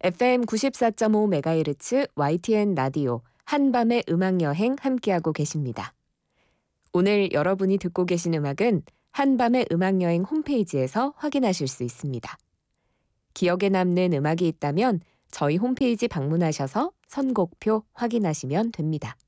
FM 94.5MHz YTN 라디오 한밤의 음악여행 함께하고 계십니다. 오늘 여러분이 듣고 계신 음악은 한밤의 음악여행 홈페이지에서 확인하실 수 있습니다. 기억에 남는 음악이 있다면 저희 홈페이지 방문하셔서 선곡표 확인하시면 됩니다.